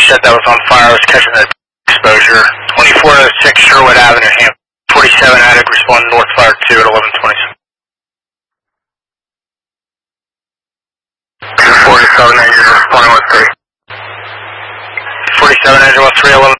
said that was on fire. I was catching the exposure. 2406 Sherwood Avenue, Ham. 47 Attic, respond North Fire 2 at 11:27. 47 Angel, responding with 3. 47 Angel, 3, 11:27.